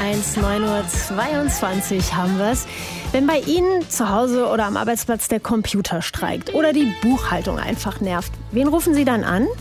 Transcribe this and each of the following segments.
HR1, 9:22 Uhr haben wir es. Wenn bei Ihnen zu Hause oder am Arbeitsplatz der Computer streikt oder die Buchhaltung einfach nervt, wen rufen Sie dann an?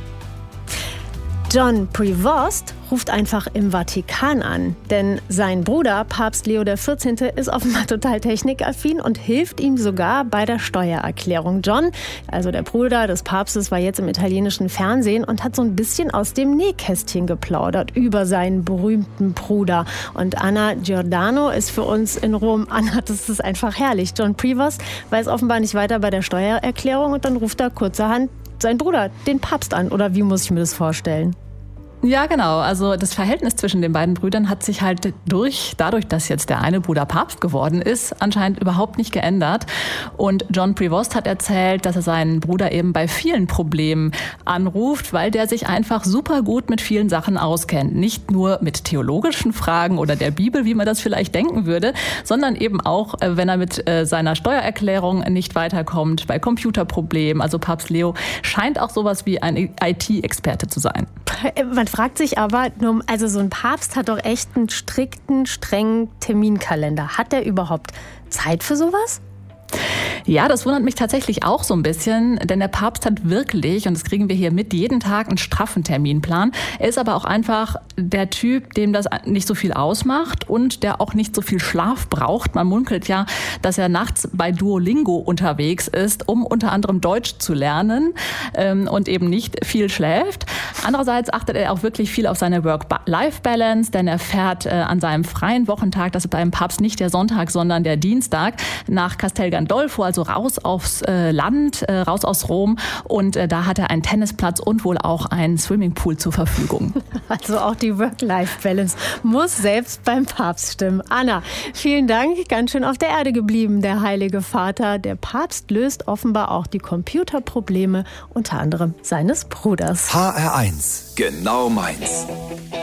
John Prevost ruft einfach im Vatikan an, denn sein Bruder, Papst Leo XIV., ist offenbar total technikaffin und hilft ihm sogar bei der Steuererklärung. John, also der Bruder des Papstes, war jetzt im italienischen Fernsehen und hat so ein bisschen aus dem Nähkästchen geplaudert über seinen berühmten Bruder. Und Anna Giordano ist für uns in Rom. Anna, das ist einfach herrlich. John Prevost weiß offenbar nicht weiter bei der Steuererklärung und dann ruft er kurzerhand seinen Bruder, den Papst, an. Oder wie muss ich mir das vorstellen? Ja, genau. Also das Verhältnis zwischen den beiden Brüdern hat sich halt dadurch, dass jetzt der eine Bruder Papst geworden ist, anscheinend überhaupt nicht geändert. Und John Prevost hat erzählt, dass er seinen Bruder eben bei vielen Problemen anruft, weil der sich einfach super gut mit vielen Sachen auskennt. Nicht nur mit theologischen Fragen oder der Bibel, wie man das vielleicht denken würde, sondern eben auch, wenn er mit seiner Steuererklärung nicht weiterkommt, bei Computerproblemen. Also Papst Leo scheint auch sowas wie ein IT-Experte zu sein. Man fragt sich aber, also so ein Papst hat doch echt einen strikten, strengen Terminkalender. Hat der überhaupt Zeit für sowas? Ja, das wundert mich tatsächlich auch so ein bisschen, denn der Papst hat wirklich, und das kriegen wir hier mit, jeden Tag einen straffen Terminplan. Er ist aber auch einfach der Typ, dem das nicht so viel ausmacht und der auch nicht so viel Schlaf braucht. Man munkelt ja, dass er nachts bei Duolingo unterwegs ist, um unter anderem Deutsch zu lernen und eben nicht viel schläft. Andererseits achtet er auch wirklich viel auf seine Work-Life-Balance, denn er fährt an seinem freien Wochentag, das ist beim Papst nicht der Sonntag, sondern der Dienstag, nach Castel Gandolfo, also raus aufs Land, raus aus Rom. Und da hat er einen Tennisplatz und wohl auch einen Swimmingpool zur Verfügung. Also auch die Work-Life-Balance muss selbst beim Papst stimmen. Anna, vielen Dank. Ganz schön auf der Erde geblieben, der Heilige Vater. Der Papst löst offenbar auch die Computerprobleme, unter anderem seines Bruders. HR1, genau meins.